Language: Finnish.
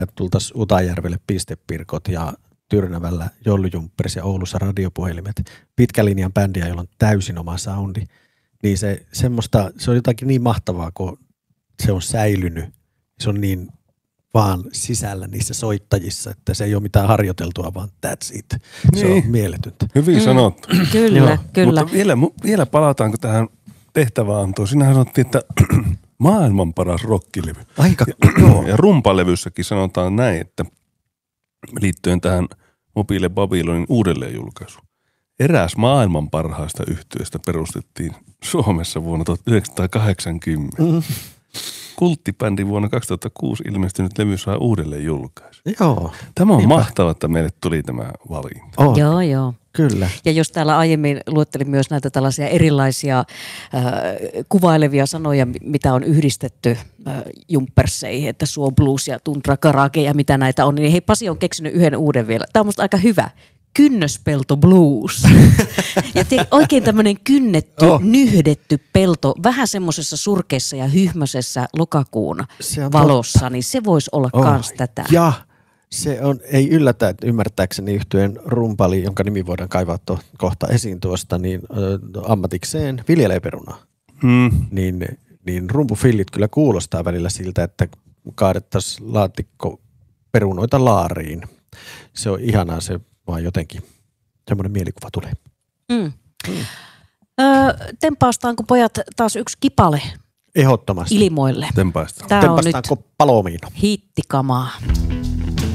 tultaisiin Utajärvelle pistepirkot ja Tyrnävällä jollujumppers ja Oulussa radiopuhelimet. Pitkän linjan bändiä, jolla on täysin oma soundi. Niin se on jotakin niin mahtavaa, kun se on säilynyt. Se on niin vaan sisällä niissä soittajissa, että se ei ole mitään harjoiteltua, vaan that's it. Se on mieletöntä. Hyvin sanottu. Kyllä. Mutta vielä palataanko tähän tehtäväantoon. Sinähän sanottiin, että maailman paras rocklevy. Aika, joo. Ja rumpalevyssäkin sanotaan näin, että liittyen tähän Mobile Babylonin uudelleenjulkaisuun. Eräs maailman parhaista yhtyeistä perustettiin Suomessa vuonna 1980. Kulttibändi vuonna 2006 ilmestynyt levy saa uudelleen julkaisu. Joo. Tämä on mahtavaa, että meille tuli tämä valinta. On. Joo. Kyllä. Ja jos täällä aiemmin luettelin myös näitä tällaisia erilaisia kuvailevia sanoja, mitä on yhdistetty jumpperseihin, että suo blues ja tundra karage ja mitä näitä on, niin hei, Pasi on keksinyt yhden uuden vielä. Tämä on musta aika hyvä. Kynnöspelto blues. Ja oikein tämmöinen kynnetty, nyhdetty pelto, vähän semmoisessa surkeassa ja hyhmäisessä lokakuun valossa, niin se voisi olla kans tätä. Ja se on, ei yllätä, että ymmärtääkseni yhtyeen rumpali, jonka nimi voidaan kaivaa kohta esiin tuosta, niin ammatikseen viljelee perunaa. Niin rumpufillit kyllä kuulostaa välillä siltä, että kaadettaisiin laatikko perunoita laariin. Se on ihanaa, se vaan jotenkin semmoinen mielikuva tulee. Tempaastaanko pojat taas yksi kipale Ehdottomasti. ilmoille? Tempaistaan. Tämä on nyt Tempaastaanko Palomiino? hittikamaa.